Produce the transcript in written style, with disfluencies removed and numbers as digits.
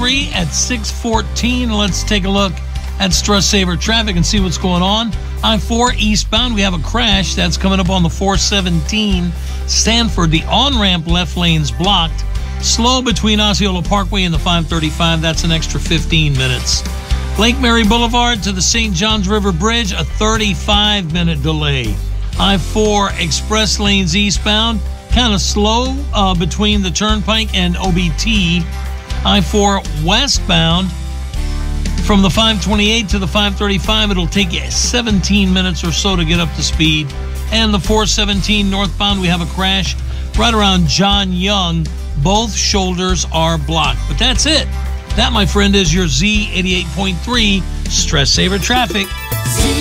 83 at 6:14. Let's take a look at Stress Saver traffic and see what's going on. I-4 eastbound, we have a crash. That's coming up on the 417 Stanford. The on-ramp left lane's blocked. Slow between Osceola Parkway and the 535. That's an extra 15 minutes. Lake Mary Boulevard to the St. Johns River Bridge, a 35-minute delay. I-4 express lanes eastbound, kind of slow between the Turnpike and OBT. I-4 westbound from the 528 to the 535, it'll take you 17 minutes or so to get up to speed. And the 417 northbound, we have a crash right around John Young. Both shoulders are blocked. But that's it. That, my friend, is your Z88.3 Stress Saver traffic.